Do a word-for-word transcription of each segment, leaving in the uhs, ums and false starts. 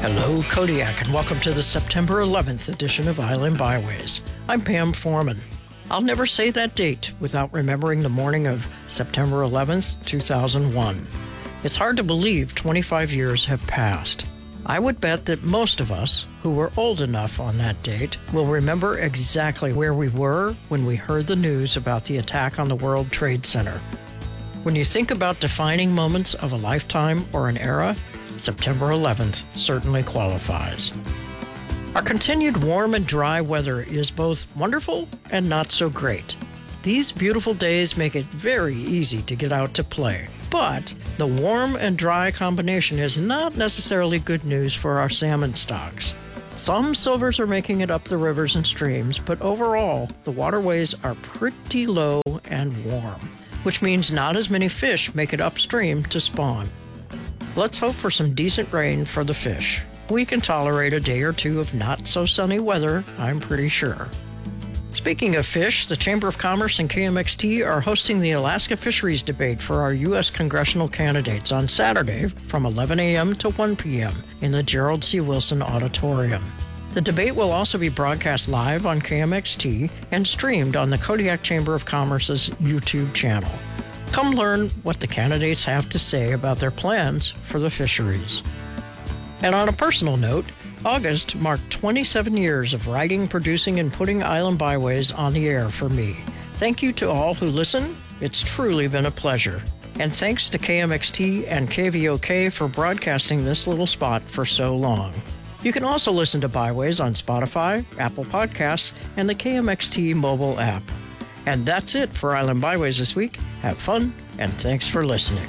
Hello, Kodiak, and welcome to the September eleventh edition of Island Byways. I'm Pam Foreman. I'll never say that date without remembering the morning of September eleventh, two thousand one. It's hard to believe twenty-five years have passed. I would bet that most of us who were old enough on that date will remember exactly where we were when we heard the news about the attack on the World Trade Center. When you think about defining moments of a lifetime or an era, September eleventh certainly qualifies. Our continued warm and dry weather is both wonderful and not so great. These beautiful days make it very easy to get out to play. But the warm and dry combination is not necessarily good news for our salmon stocks. Some silvers are making it up the rivers and streams, but overall, the waterways are pretty low and warm, which means not as many fish make it upstream to spawn. Let's hope for some decent rain for the fish. We can tolerate a day or two of not-so-sunny weather, I'm pretty sure. Speaking of fish, the Chamber of Commerce and K M X T are hosting the Alaska Fisheries Debate for our U S congressional candidates on Saturday from eleven a.m. to one p.m. in the Gerald C. Wilson Auditorium. The debate will also be broadcast live on K M X T and streamed on the Kodiak Chamber of Commerce's YouTube channel. Come learn what the candidates have to say about their plans for the fisheries. And on a personal note, August marked twenty-seven years of writing, producing, and putting Island Byways on the air for me. Thank you to all who listen. It's truly been a pleasure. And thanks to K M X T and K V O K for broadcasting this little spot for so long. You can also listen to Byways on Spotify, Apple Podcasts, and the K M X T mobile app. And that's it for Island Byways this week. Have fun, and thanks for listening.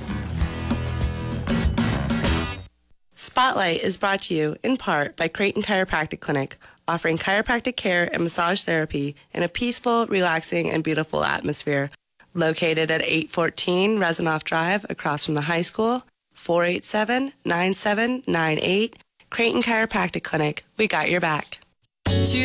Spotlight is brought to you in part by Creighton Chiropractic Clinic, offering chiropractic care and massage therapy in a peaceful, relaxing, and beautiful atmosphere. Located at eight fourteen Resinoff Drive across from the high school, four eight seven, nine seven nine eight. Creighton Chiropractic Clinic, we got your back.